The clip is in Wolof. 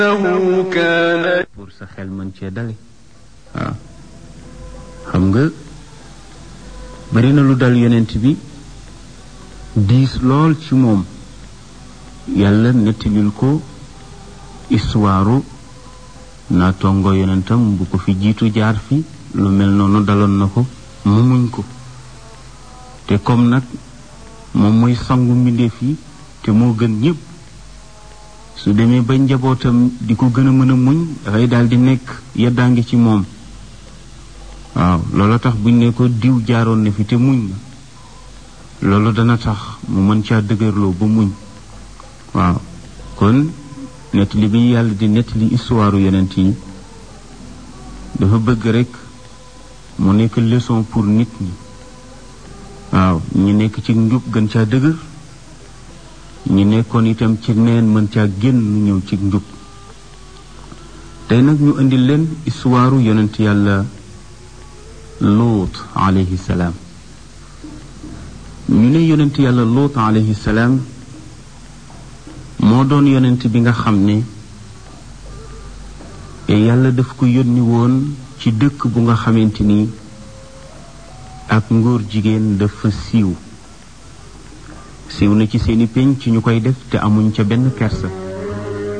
pour sa xel mën cee dale waaw xam nga bari na lu dal yonent bi diis lool ci moom yàlla nettalil ko histoire naa tongo yonentam bu ko fi jiitu jaar fi lu mel noonu daloon na ko mu muñ ko te comme nag moom mooy sangu mbindeef yi te moo gën ñépp su demee ba njabootam di ko gën a mën a muñ dafay daal di nekk yeddaangi ci moom waaw loolu tax buñ ne ko diw jaaroon na fi te muñ na loolu dana tax mu mën caa dëgërloo ba muñ waaw kon nettali bi yàlla di nettali histoire yonent yi dafa bëgg rekk mu nekk leçon pour nit ñi waaw ñi nekk ci njub gën caa dëgër ñi nekkoon itam ci neen mën caa génn ñëw ci njub tey nag ñu indi leen histoire yonent yàlla Luut alayhi salaam ñu ne yonent yàlla Luut alayhi salaam moo doon yonent bi nga xam ne yàlla daf ko yónni woon ci dëkk bu nga xamante ni ak ngóor jigéen dafa siiw na ci seeni pénc ci ñu koy def te amuñ ca benn kersa